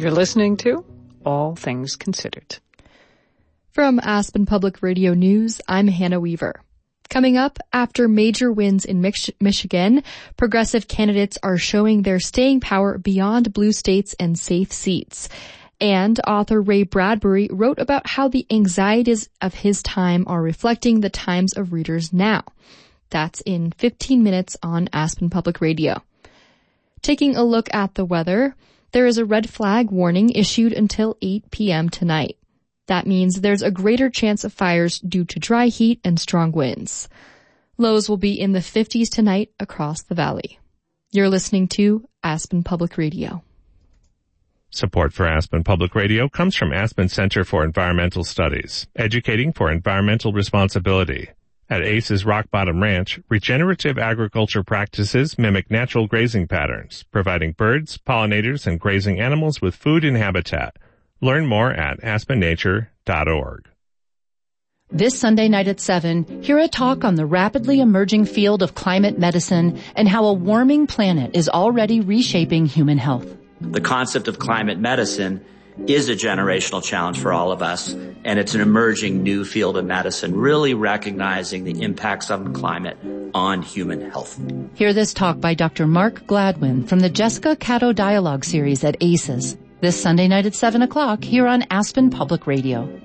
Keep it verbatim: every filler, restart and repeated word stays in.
You're listening to All Things Considered. From Aspen Public Radio News, I'm Hannah Weaver. Coming up, after major wins in Mich- Michigan, progressive candidates are showing their staying power beyond blue states and safe seats. And author Ray Bradbury wrote about how the anxieties of his time are reflecting the times of readers now. That's in fifteen minutes on Aspen Public Radio. Taking a look at the weather, there is a red flag warning issued until eight p.m. tonight. That means there's a greater chance of fires due to dry heat and strong winds. Lows will be in the fifties tonight across the valley. You're listening to Aspen Public Radio. Support for Aspen Public Radio comes from Aspen Center for Environmental Studies, educating for environmental responsibility. At Ace's Rock Bottom Ranch, regenerative agriculture practices mimic natural grazing patterns, providing birds, pollinators, and grazing animals with food and habitat. Learn more at aspen nature dot org. This Sunday night at seven, hear a talk on the rapidly emerging field of climate medicine and how a warming planet is already reshaping human health. The concept of climate medicine is a generational challenge for all of us, and it's an emerging new field of medicine, really recognizing the impacts of climate on human health. Hear this talk by Doctor Mark Gladwin from the Jessica Cato Dialogue series at A C Es. This Sunday night at seven o'clock here on Aspen Public Radio.